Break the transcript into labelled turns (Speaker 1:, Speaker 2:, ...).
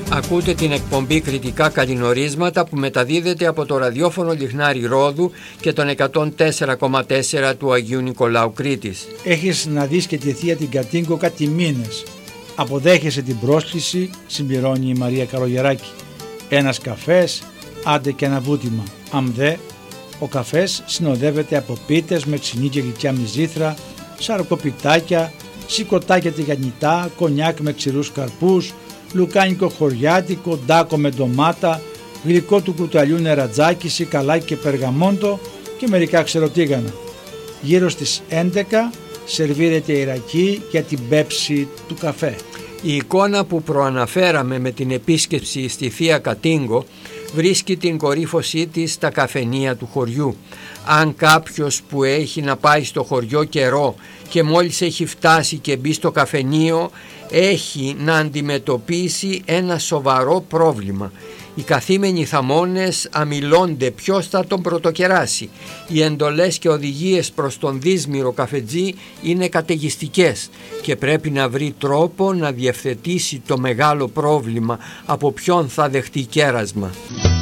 Speaker 1: Ακούτε την εκπομπή Κρητικά Καλλινορίσματα που μεταδίδεται από το ραδιόφωνο Λιχνάρι Ρόδου και τον 104,4 του Αγίου Νικολάου Κρήτης.
Speaker 2: Έχεις να δεις και τη θεία την Κατίνγκο κάτι μήνες. Αποδέχεσαι την πρόσκληση, συμπληρώνει η Μαρία Καλογεράκη. Ένας καφές, άντε και ένα βούτυμα. Αν δε, ο καφές συνοδεύεται από πίτες με ξινή και γλυκιά μυζήθρα, σαρκοπιτάκια, σηκωτάκια τηγανιτά, κονιάκ με ξηρούς καρπούς, λουκάνικο χωριάτικο, ντάκο με ντομάτα, γλυκό του κουταλιού νερατζάκι, σικαλάκι και περγαμόντο και μερικά ξεροτήγανα. Γύρω στις 11 σερβίρεται η ρακή για την πέψη του καφέ.
Speaker 1: Η εικόνα που προαναφέραμε με την επίσκεψη στη θεία Κατίνγκο βρίσκει την κορύφωσή της στα καφενεία του χωριού. Αν κάποιος που έχει να πάει στο χωριό καιρό και μόλις έχει φτάσει και μπει στο καφενείο, έχει να αντιμετωπίσει ένα σοβαρό πρόβλημα. Οι καθήμενοι θαμώνες αμιλώνται ποιος θα τον πρωτοκεράσει. Οι εντολές και οδηγίες προς τον δύσμυρο καφετζή είναι καταιγιστικές και πρέπει να βρει τρόπο να διευθετήσει το μεγάλο πρόβλημα από ποιον θα δεχτεί κέρασμα.